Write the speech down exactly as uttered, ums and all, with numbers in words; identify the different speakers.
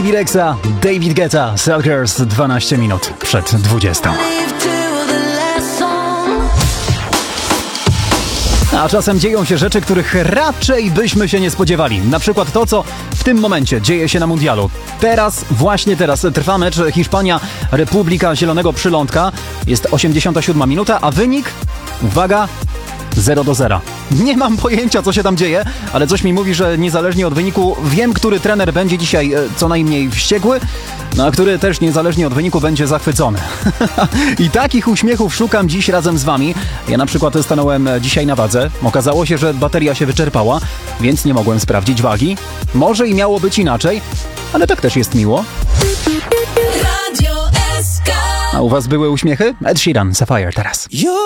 Speaker 1: B B Rexa, David Guetta, Selkers, dwanaście minut przed dwudziestą. A czasem dzieją się rzeczy, których raczej byśmy się nie spodziewali. Na przykład to, co w tym momencie dzieje się na mundialu. Teraz, właśnie teraz trwa mecz Hiszpania, Republika Zielonego Przylądka. Jest osiemdziesiąta siódma minuta, a wynik, uwaga, zero do zera. Nie mam pojęcia, co się tam dzieje, ale coś mi mówi, że niezależnie od wyniku wiem, który trener będzie dzisiaj e, co najmniej wściekły, no a który też niezależnie od wyniku będzie zachwycony. I takich uśmiechów szukam dziś razem z wami. Ja na przykład stanąłem dzisiaj na wadze. Okazało się, że bateria się wyczerpała, więc nie mogłem sprawdzić wagi. Może i miało być inaczej, ale tak też jest miło. A u was były uśmiechy? Ed Sheeran, Sapphire teraz.